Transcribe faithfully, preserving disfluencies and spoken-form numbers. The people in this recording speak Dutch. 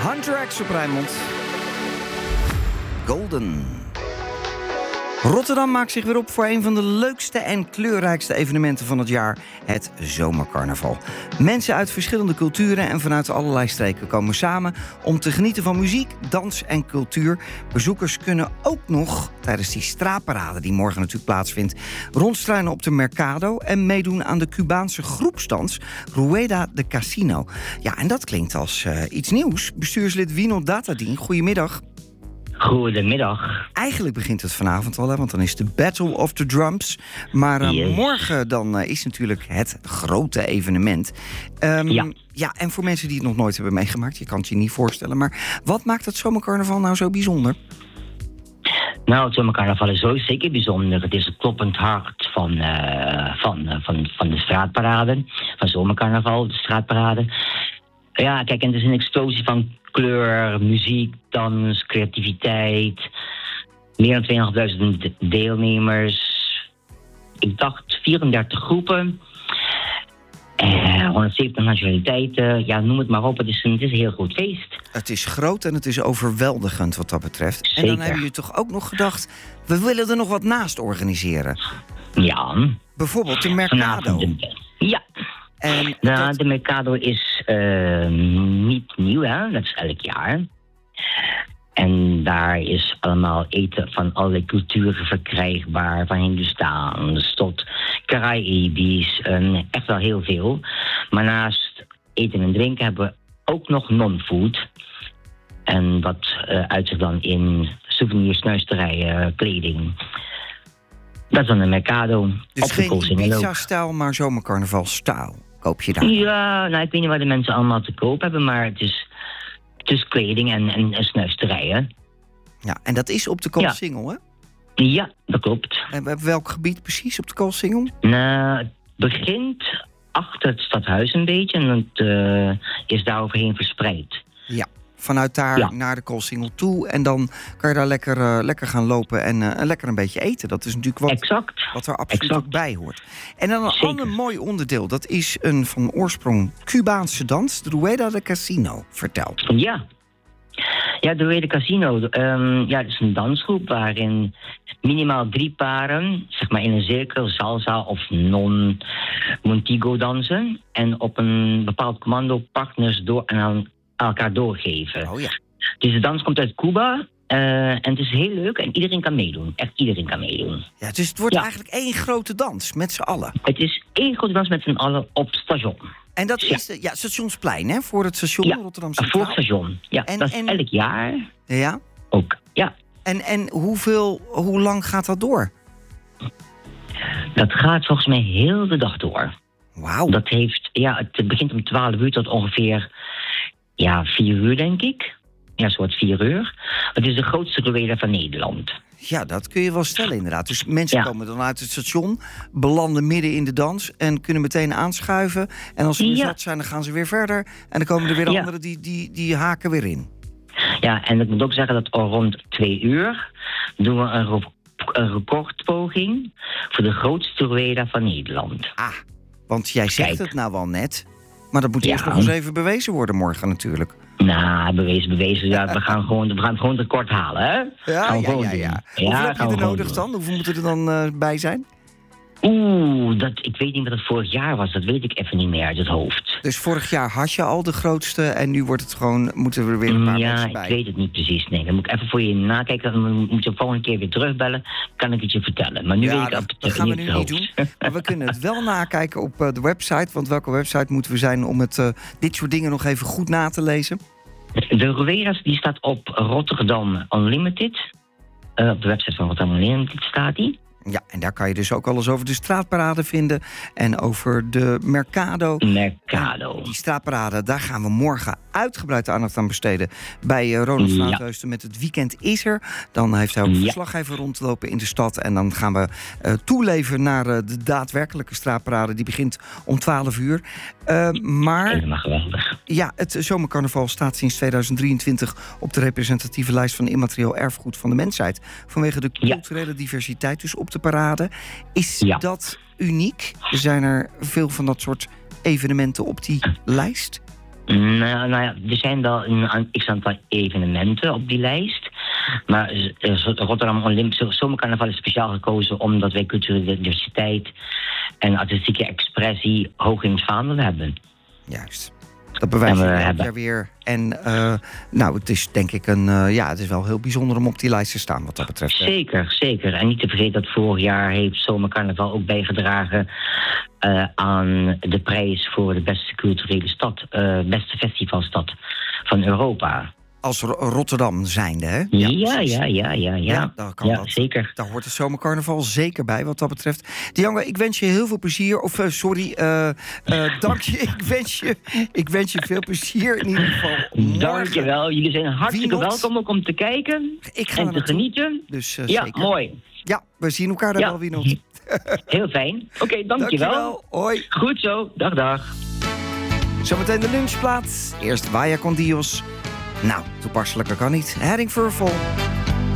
Hunter X op Rijnmond. Golden. Rotterdam maakt zich weer op voor een van de leukste en kleurrijkste evenementen van het jaar, het Zomercarnaval. Mensen uit verschillende culturen en vanuit allerlei streken komen samen om te genieten van muziek, dans en cultuur. Bezoekers kunnen ook nog tijdens die straatparade die morgen natuurlijk plaatsvindt rondstruinen op de Mercado en meedoen aan de Cubaanse groepsdans Rueda de Casino. Ja, en dat klinkt als uh, iets nieuws. Bestuurslid Wino Datadien, goedemiddag. Goedemiddag. Eigenlijk begint het vanavond al, hè, want dan is de Battle of the Drums. Maar uh, yes. morgen dan uh, is natuurlijk het grote evenement. Um, ja. ja, en voor mensen die het nog nooit hebben meegemaakt, je kan het je niet voorstellen. Maar wat maakt het Zomercarnaval nou zo bijzonder? Nou, het Zomercarnaval is zo zeker bijzonder. Het is het kloppend hart van, uh, van, uh, van, van de straatparade. Van Zomercarnaval, de straatparade. Ja, kijk, en het is een explosie van kleur, muziek, dans, creativiteit. Meer dan tweeënhalfduizend deelnemers. Ik dacht vierendertig groepen. Eh, honderdzeventig nationaliteiten. Ja, noem het maar op. Het is een, het is een heel goed feest. Het is groot en het is overweldigend wat dat betreft. Zeker. En dan hebben jullie toch ook nog gedacht, we willen er nog wat naast organiseren. Ja. Bijvoorbeeld de Mercado. De, ja. En nou, dat... de Mercado is uh, niet nieuw, hè? Dat is elk jaar. En daar is allemaal eten van allerlei culturen verkrijgbaar. Van Hindoestaans tot Caribisch. Um, echt wel heel veel. Maar naast eten en drinken hebben we ook nog non-food. En dat uh, uitzicht dan in souvenirs, snuisterijen, kleding. Dat is dan een Mercado. Dus geen Ibiza-stijl, maar Zomercarnaval-stijl. Koop je daar? Ja, nou, ik weet niet wat de mensen allemaal te koop hebben, maar het is, het is kleding en, en, en snuisterijen. Ja, en dat is op de Koolsingel, ja. hè? Ja, dat klopt. En op welk gebied precies op de Koolsingel? Nou, het begint achter het stadhuis een beetje en het uh, is daar overheen verspreid. Ja, vanuit daar ja. naar de Koolsingel toe. En dan kan je daar lekker, uh, lekker gaan lopen en, uh, en lekker een beetje eten. Dat is natuurlijk wat, exact. wat er absoluut exact. ook bij hoort. En dan een Zeker. ander mooi onderdeel. Dat is een van oorsprong Cubaanse dans, de Rueda de Casino. Vertel. Ja. Ja, de Rueda Casino. Um, ja, dat is een dansgroep waarin minimaal drie paren, zeg maar in een cirkel, salsa of non-Montego dansen. En op een bepaald commando partners door en aan elkaar doorgeven. Oh ja. Dus de dans komt uit Cuba. Uh, en het is heel leuk en iedereen kan meedoen. Echt iedereen kan meedoen. Ja, dus het wordt ja. eigenlijk één grote dans met z'n allen. Het is één grote dans met z'n allen op station. En dat ja. is de, ja, Stationsplein, hè? Voor het station ja. Rotterdam Centraal. Voor het station. Ja, en, dat is en... elk jaar. Ja? Ook, ja. En, en hoeveel, hoe lang gaat dat door? Dat gaat volgens mij heel de dag door. Wauw. Dat heeft, ja, het begint om twaalf uur tot ongeveer, ja, vier uur, denk ik. Ja, soort vier uur. Het is de grootste Rueda van Nederland. Ja, dat kun je wel stellen inderdaad. Dus mensen ja. komen dan uit het station, belanden midden in de dans en kunnen meteen aanschuiven. En als ze weer ja. zat zijn, dan gaan ze weer verder. En dan komen er weer ja. anderen die, die, die haken weer in. Ja, en ik moet ook zeggen dat rond twee uur doen we een, re- een recordpoging voor de grootste Rueda van Nederland. Ah, want jij zegt Kijk. het nou wel net, maar dat moet ja. eerst nog eens even bewezen worden morgen natuurlijk. Nou, bewezen, bewezen. Ja, we gaan gewoon, we gaan gewoon het record halen, hè? Ja, gaan we ja, ja, ja. ja. Hoeveel heb je er nodig doen. dan? Hoeveel moeten er dan uh, bij zijn? Oeh, dat, ik weet niet wat het vorig jaar was. Dat weet ik even niet meer uit het hoofd. Dus vorig jaar had je al de grootste en nu wordt het gewoon, moeten we er weer een paar ja, mensen bij? Ja, ik weet het niet precies. Nee, dan moet ik even voor je nakijken. Dan moet je de volgende keer weer terugbellen. Kan ik het je vertellen. Maar nu ja, weet ik dat, dat, dat gaan we nu niet doen. Maar we kunnen het wel nakijken op uh, de website. Want welke website moeten we zijn om het, uh, dit soort dingen nog even goed na te lezen? De Rueda's die staat op Rotterdam Unlimited. Uh, op de website van Rotterdam Unlimited staat die. Ja, en daar kan je dus ook alles over de straatparade vinden. En over de Mercado. Mercado. En die straatparade, daar gaan we morgen uitgebreid aandacht aan besteden. Bij uh, Ronald ja. Vaantheusden met Het Weekend is er. Dan heeft hij ook ja. verslaggever rondlopen in de stad. En dan gaan we uh, toeleven naar uh, de daadwerkelijke straatparade. Die begint om twaalf uur. Uh, maar helemaal geweldig. Ja, het Zomercarnaval staat sinds tweeduizend drieëntwintig... op de representatieve lijst van immaterieel erfgoed van de mensheid. Vanwege de culturele ja. diversiteit dus op de parade. Is ja. dat uniek? Zijn er veel van dat soort evenementen op die lijst? Nou, nou ja, er zijn wel een x-aantal evenementen op die lijst. Maar uh, Rotterdam Olympische Zomercarnaval is speciaal gekozen omdat wij culturele diversiteit en artistieke expressie hoog in het vaandel hebben. Juist. Dat bewijst je elk jaar weer. En uh, nou, het is denk ik een, uh, ja, het is wel heel bijzonder om op die lijst te staan wat dat betreft. Zeker, zeker. En niet te vergeten dat vorig jaar heeft Zomercarnaval ook bijgedragen uh, aan de prijs voor de beste culturele stad, uh, beste festivalstad van Europa. Als Rotterdam zijnde, hè? Ja, ja, ja, ja, ja. ja, daar kan ja dat. Zeker. Daar hoort het Zomercarnaval zeker bij, wat dat betreft. Django, ik wens je heel veel plezier. Of, uh, sorry, uh, uh, dank je. Ik wens je. Ik wens je veel plezier in ieder geval. Dank je wel. Jullie zijn hartstikke welkom ook om te kijken ik ga en te genieten. Dus, uh, ja, zeker. mooi. Ja, we zien elkaar dan ja. wel weer nog. Heel fijn. Oké, okay, dank, dank je wel. Hoi. Goed zo. Dag, dag. Zometeen de lunchplaat. Eerst Vaya con Dios. Nou, toepasselijker kan niet. Herring Vervel.